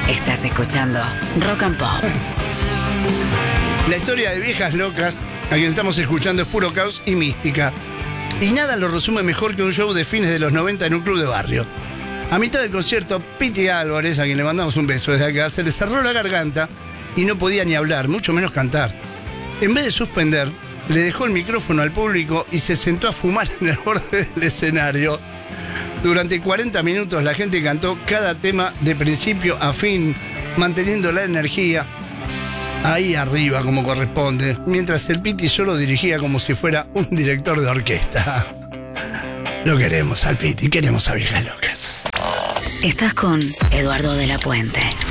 Estás escuchando Rock and Pop. La historia de Viejas Locas, a quien estamos escuchando, es puro caos y mística. Y nada lo resume mejor que un show de fines de los 90 en un club de barrio. A mitad del concierto, Piti Álvarez, a quien le mandamos un beso desde acá, se le cerró la garganta y no podía ni hablar, mucho menos cantar. En vez de suspender, le dejó el micrófono al público y se sentó a fumar en el borde del escenario. Durante 40 minutos la gente cantó cada tema de principio a fin, manteniendo la energía ahí arriba como corresponde, mientras el Piti solo dirigía como si fuera un director de orquesta. Lo queremos al Piti, queremos a Viejas Locas. Estás con Eduardo de la Puente.